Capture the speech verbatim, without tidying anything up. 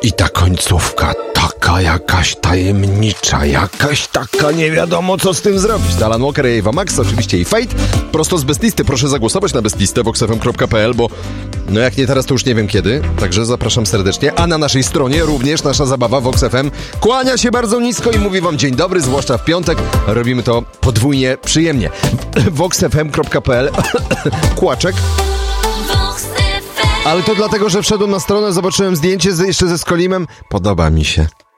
I ta końcówka taka jakaś tajemnicza, jakaś taka nie wiadomo co z tym zrobić. Alan Walker, Ewa Max, oczywiście i Fate. Prosto z Bestlisty. Proszę zagłosować na Bestlistę vox f m kropka p l, bo no jak nie teraz, to już nie wiem kiedy. Także zapraszam serdecznie. A na naszej stronie również nasza zabawa Vox F M kłania się bardzo nisko i mówi wam dzień dobry, zwłaszcza w piątek. Robimy to podwójnie przyjemnie. vox f m kropka p l Kłaczek. Ale to dlatego, że wszedłem na stronę, zobaczyłem zdjęcie z, jeszcze ze Skolimem. Podoba mi się.